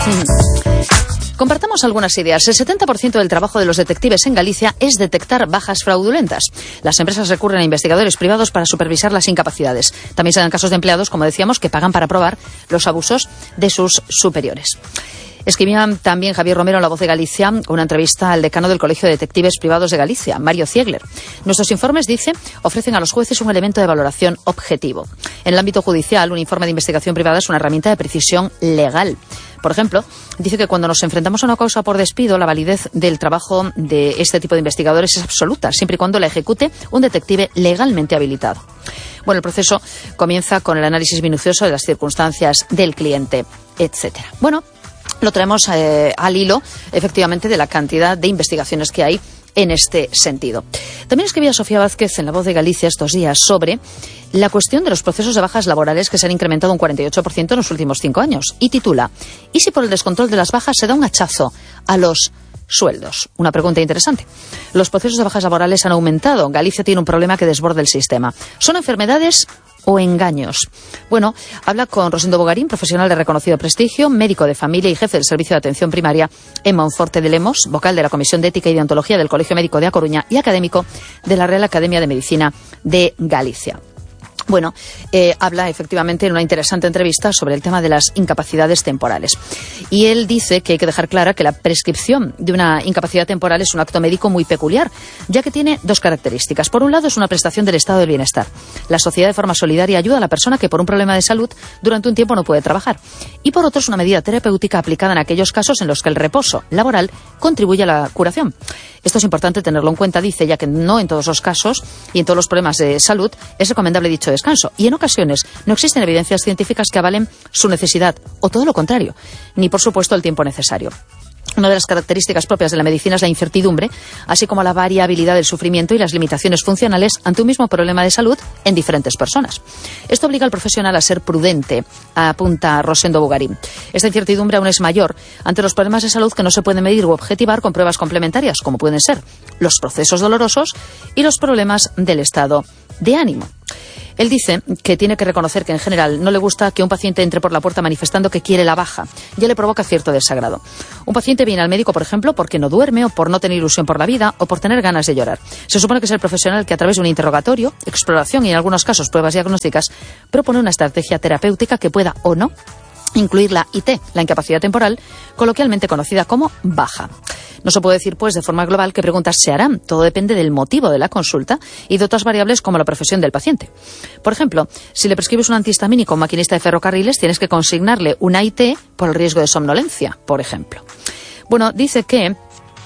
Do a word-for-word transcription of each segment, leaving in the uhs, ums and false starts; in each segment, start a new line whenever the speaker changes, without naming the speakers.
Compartamos algunas ideas. El setenta por ciento del trabajo de los detectives en Galicia es detectar bajas fraudulentas. Las empresas recurren a investigadores privados para supervisar las incapacidades. También se dan casos de empleados, como decíamos, que pagan para probar los abusos de sus superiores. Escribía también Javier Romero en La Voz de Galicia una entrevista al decano del Colegio de Detectives Privados de Galicia, Mario Ziegler. Nuestros informes, dice, ofrecen a los jueces un elemento de valoración objetivo. En el ámbito judicial, un informe de investigación privada es una herramienta de precisión legal. Por ejemplo, dice que cuando nos enfrentamos a una causa por despido, la validez del trabajo de este tipo de investigadores es absoluta, siempre y cuando la ejecute un detective legalmente habilitado. Bueno, el proceso comienza con el análisis minucioso de las circunstancias del cliente, etcétera. Bueno, lo traemos eh, al hilo, efectivamente, de la cantidad de investigaciones que hay en este sentido. También escribía Sofía Vázquez en La Voz de Galicia estos días sobre la cuestión de los procesos de bajas laborales que se han incrementado un cuarenta y ocho por ciento en los últimos cinco años. Y titula: ¿y si por el descontrol de las bajas se da un hachazo a los sueldos? Una pregunta interesante. Los procesos de bajas laborales han aumentado. Galicia tiene un problema que desborda el sistema. ¿Son enfermedades o engaños? Bueno, habla con Rosendo Bogarín, profesional de reconocido prestigio, médico de familia y jefe del Servicio de Atención Primaria en Monforte de Lemos, vocal de la Comisión de Ética y Deontología del Colegio Médico de A Coruña y académico de la Real Academia de Medicina de Galicia. Bueno, eh, habla efectivamente en una interesante entrevista sobre el tema de las incapacidades temporales. Y él dice que hay que dejar clara que la prescripción de una incapacidad temporal es un acto médico muy peculiar, ya que tiene dos características. Por un lado, es una prestación del estado del bienestar. La sociedad, de forma solidaria, ayuda a la persona que por un problema de salud durante un tiempo no puede trabajar. Y por otro, es una medida terapéutica aplicada en aquellos casos en los que el reposo laboral contribuye a la curación. Esto es importante tenerlo en cuenta, dice, ya que no en todos los casos y en todos los problemas de salud es recomendable dicho descanso. Y en ocasiones no existen evidencias científicas que avalen su necesidad, o todo lo contrario, ni por supuesto el tiempo necesario. Una de las características propias de la medicina es la incertidumbre, así como la variabilidad del sufrimiento y las limitaciones funcionales ante un mismo problema de salud en diferentes personas. Esto obliga al profesional a ser prudente, apunta Rosendo Bogarín. Esta incertidumbre aún es mayor ante los problemas de salud que no se pueden medir u objetivar con pruebas complementarias, como pueden ser los procesos dolorosos y los problemas del estado de ánimo. Él dice que tiene que reconocer que en general no le gusta que un paciente entre por la puerta manifestando que quiere la baja. Ya le provoca cierto desagrado. Un paciente viene al médico, por ejemplo, porque no duerme o por no tener ilusión por la vida o por tener ganas de llorar. Se supone que es el profesional que a través de un interrogatorio, exploración y en algunos casos pruebas diagnósticas propone una estrategia terapéutica que pueda o no incluir la I T, la incapacidad temporal, coloquialmente conocida como baja. No se puede decir, pues, de forma global qué preguntas se harán. Todo depende del motivo de la consulta y de otras variables como la profesión del paciente. Por ejemplo, si le prescribes un antihistamínico a un maquinista de ferrocarriles, tienes que consignarle una I T por el riesgo de somnolencia, por ejemplo. Bueno, dice que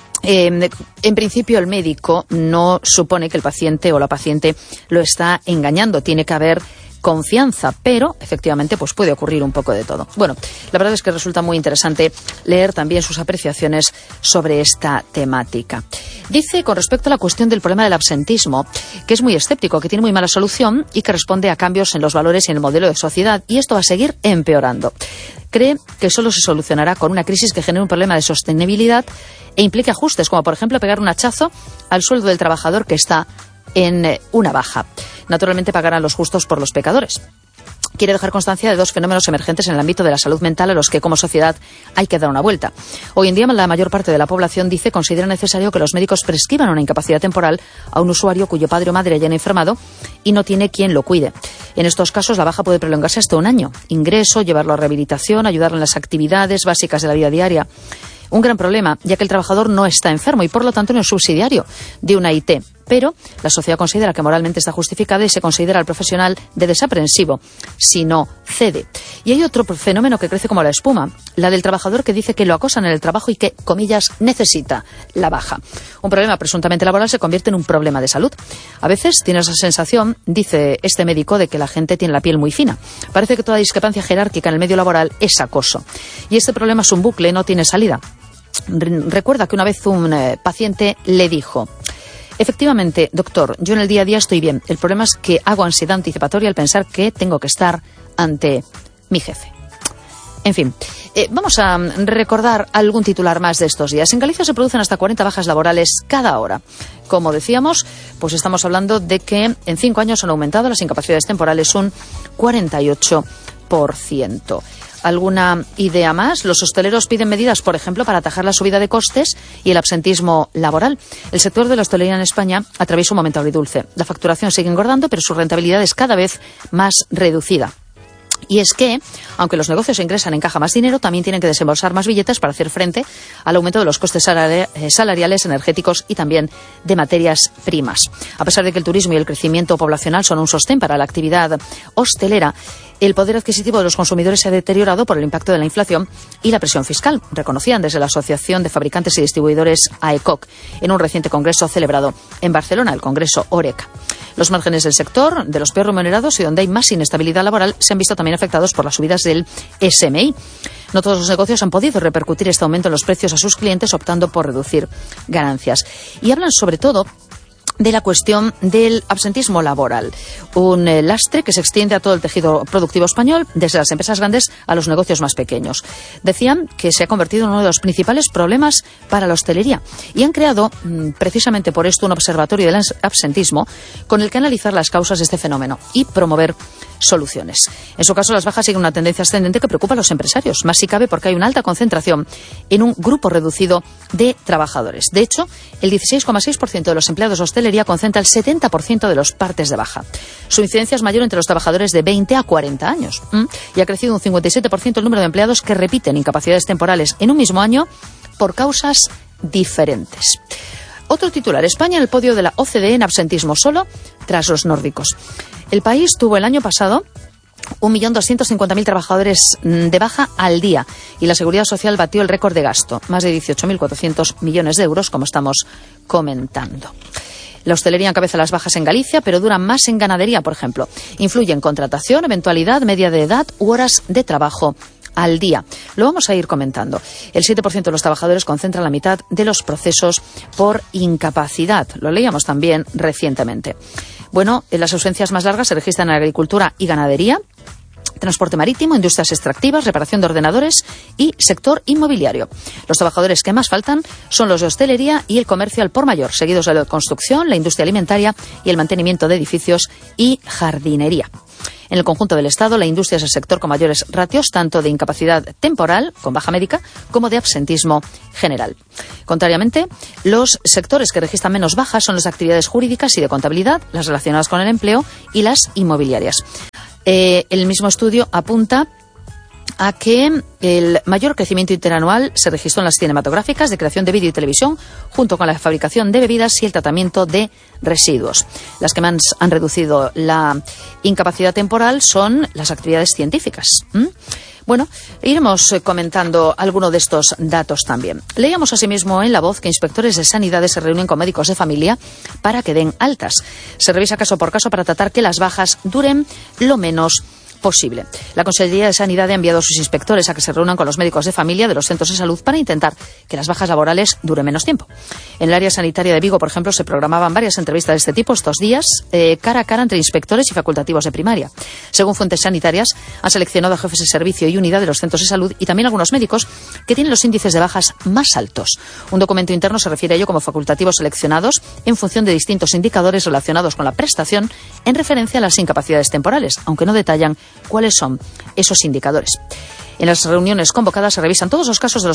Eh, en principio el médico no supone que el paciente o la paciente lo está engañando. Tiene que haber confianza, pero efectivamente pues puede ocurrir un poco de todo. Bueno, la verdad es que resulta muy interesante leer también sus apreciaciones sobre esta temática. Dice con respecto a la cuestión del problema del absentismo que es muy escéptico, que tiene muy mala solución y que responde a cambios en los valores y en el modelo de sociedad, y esto va a seguir empeorando. Cree que solo se solucionará con una crisis que genere un problema de sostenibilidad e implique ajustes, como por ejemplo pegar un hachazo al sueldo del trabajador que está en una baja. Naturalmente pagarán los justos por los pecadores. Quiere dejar constancia de dos fenómenos emergentes en el ámbito de la salud mental a los que como sociedad hay que dar una vuelta. Hoy en día la mayor parte de la población, dice, considera necesario que los médicos prescriban una incapacidad temporal a un usuario cuyo padre o madre hayan enfermado y no tiene quien lo cuide. En estos casos la baja puede prolongarse hasta un año. Ingreso, llevarlo a rehabilitación, ayudarlo en las actividades básicas de la vida diaria. Un gran problema, ya que el trabajador no está enfermo y por lo tanto no es subsidiario de una I T. Pero la sociedad considera que moralmente está justificada y se considera al profesional de desaprensivo si no cede. Y hay otro fenómeno que crece como la espuma, la del trabajador que dice que lo acosan en el trabajo y que, comillas, necesita la baja. Un problema presuntamente laboral se convierte en un problema de salud. A veces tiene esa sensación, dice este médico, de que la gente tiene la piel muy fina. Parece que toda discrepancia jerárquica en el medio laboral es acoso. Y este problema es un bucle, no tiene salida. Recuerda que una vez un eh, paciente le dijo: efectivamente, doctor, yo en el día a día estoy bien. El problema es que hago ansiedad anticipatoria al pensar que tengo que estar ante mi jefe. En fin, eh, vamos a recordar algún titular más de estos días. En Galicia se producen hasta cuarenta bajas laborales cada hora. Como decíamos, pues estamos hablando de que en cinco años han aumentado las incapacidades temporales un cuarenta y ocho por ciento. alguna idea más. Los hosteleros piden medidas, por ejemplo, para atajar la subida de costes y el absentismo laboral. El sector de la hostelería en España atraviesa un momento agridulce. La facturación sigue engordando, pero su rentabilidad es cada vez más reducida. Y es que, aunque los negocios ingresan en caja más dinero, también tienen que desembolsar más billetes para hacer frente al aumento de los costes salariales, energéticos y también de materias primas. A pesar de que el turismo y el crecimiento poblacional son un sostén para la actividad hostelera, el poder adquisitivo de los consumidores se ha deteriorado por el impacto de la inflación y la presión fiscal, reconocían desde la Asociación de Fabricantes y Distribuidores A E C O C en un reciente congreso celebrado en Barcelona, el Congreso Oreca. Los márgenes del sector, de los peor remunerados y donde hay más inestabilidad laboral, se han visto también afectados por las subidas del S M I. No todos los negocios han podido repercutir este aumento en los precios a sus clientes, optando por reducir ganancias. Y hablan sobre todo de la cuestión del absentismo laboral, un eh, lastre que se extiende a todo el tejido productivo español, desde las empresas grandes a los negocios más pequeños. Decían que se ha convertido en uno de los principales problemas para la hostelería y han creado mmm, precisamente por esto un observatorio del absentismo con el que analizar las causas de este fenómeno y promover soluciones. En su caso, las bajas siguen una tendencia ascendente que preocupa a los empresarios, más si cabe porque hay una alta concentración en un grupo reducido de trabajadores. De hecho, el dieciséis coma seis por ciento de los empleados de hostelería concentra el setenta por ciento de los partes de baja. Su incidencia es mayor entre los trabajadores de veinte a cuarenta años ¿m? y ha crecido un cincuenta y siete por ciento el número de empleados que repiten incapacidades temporales en un mismo año por causas diferentes. Otro titular: España en el podio de la O C D E en absentismo, solo tras los nórdicos. El país tuvo el año pasado un millón doscientos cincuenta mil trabajadores de baja al día y la Seguridad Social batió el récord de gasto, más de dieciocho mil cuatrocientos millones de euros, como estamos comentando. La hostelería encabeza las bajas en Galicia, pero duran más en ganadería, por ejemplo. Influye en contratación, eventualidad, media de edad u horas de trabajo al día. Lo vamos a ir comentando. El siete por ciento de los trabajadores concentran la mitad de los procesos por incapacidad. Lo leíamos también recientemente. Bueno, las ausencias más largas se registran en agricultura y ganadería, transporte marítimo, industrias extractivas, reparación de ordenadores y sector inmobiliario. Los trabajadores que más faltan son los de hostelería y el comercio al por mayor, seguidos de la construcción, la industria alimentaria y el mantenimiento de edificios y jardinería. En el conjunto del Estado, la industria es el sector con mayores ratios, tanto de incapacidad temporal, con baja médica, como de absentismo general. Contrariamente, los sectores que registran menos bajas son las actividades jurídicas y de contabilidad, las relacionadas con el empleo y las inmobiliarias. Eh, el mismo estudio apunta a que el mayor crecimiento interanual se registró en las cinematográficas, de creación de vídeo y televisión, junto con la fabricación de bebidas y el tratamiento de residuos. Las que más han reducido la incapacidad temporal son las actividades científicas. ¿Mm? Bueno, iremos comentando alguno de estos datos también. Leíamos asimismo en La Voz que inspectores de sanidades se reúnen con médicos de familia para que den altas. Se revisa caso por caso para tratar que las bajas duren lo menos posible. La Consejería de Sanidad ha enviado a sus inspectores a que se reúnan con los médicos de familia de los centros de salud para intentar que las bajas laborales duren menos tiempo. En el área sanitaria de Vigo, por ejemplo, se programaban varias entrevistas de este tipo estos días, eh, cara a cara entre inspectores y facultativos de primaria. Según fuentes sanitarias, han seleccionado a jefes de servicio y unidad de los centros de salud y también algunos médicos que tienen los índices de bajas más altos. Un documento interno se refiere a ello como facultativos seleccionados en función de distintos indicadores relacionados con la prestación en referencia a las incapacidades temporales, aunque no detallan cuáles son esos indicadores. En las reuniones convocadas se revisan todos los casos de los